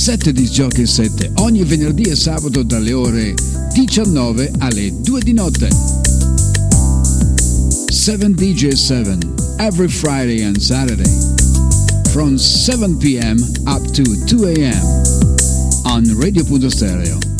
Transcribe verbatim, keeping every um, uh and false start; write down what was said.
sette disc jockey sette, ogni venerdì e sabato dalle ore diciannove alle due di notte. seven D J seven, every Friday and Saturday, from seven p m up to two a m on Radio Punto Stereo.